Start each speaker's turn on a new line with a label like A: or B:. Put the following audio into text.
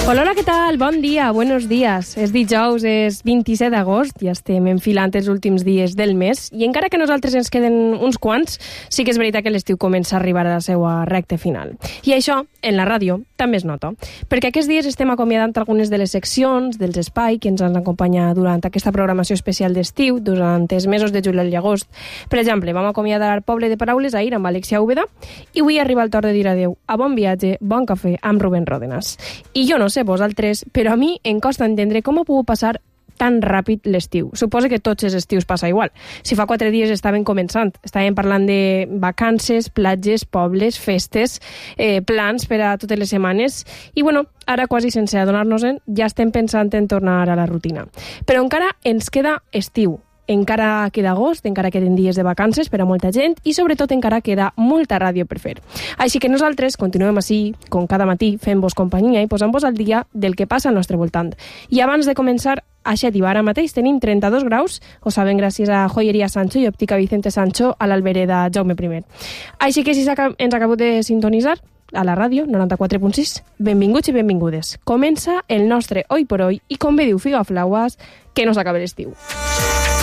A: Hola, què tal? Bon dia, buenos días. És dijous, és 27 d'agost, ja estem enfilant els últims dies del mes, i encara que nosaltres ens queden uns quants, sí que és veritat que l'estiu comença a arribar a la seva recta final. I això, en la ràdio, també es nota, perquè aquests dies estem acomiadant algunes de les seccions, dels espais que ens han acompanyat durant aquesta programació especial d'estiu, durant els mesos de juliol i agost. Per exemple, vam acomiadar Poble de Paraules ahir amb Alexia Úbeda, i avui arriba el torn de dir adeu a Bon Viatge, Bon Cafè, amb Rubén Ródenas. I jo no sé vosaltres, però a mi em costa entendre com ha pogut passar tan ràpid l'estiu. Suposo que tots els estius passa igual. Si fa 4 dies estaven començant, estàvem parlant de vacances, platges, pobles, festes, plans per a totes les setmanes, i bueno, ara quasi sense adonar-nos-en ja estem pensant en tornar a la rutina. Però encara ens queda estiu. Encara queda agost, encara queden dies de vacances per a molta gent i sobretot encara queda molta ràdio per fer. Així que nosaltres continuem així, com cada matí, fent-vos companyia i posant-vos al dia del que passa al nostre voltant. I abans de començar, a Xètiva ara mateix tenim 32 graus, ho saben gràcies a Joyeria Sancho i Òptica Vicente Sancho a l'Albereda Jaume I. Així que si ens acabeu de sintonitzar, a la ràdio 94.6, benvinguts i benvingudes. Comença el nostre Oi por Hoy i com bé diu Figaflaues, que no s'acabe l'estiu.